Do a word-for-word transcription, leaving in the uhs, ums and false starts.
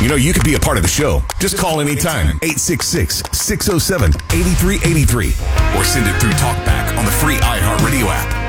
You know, you could be a part of the show. Just call anytime. eight six six, six oh seven, eight three eight three. Or send it through TalkBack on the free iHeartRadio app.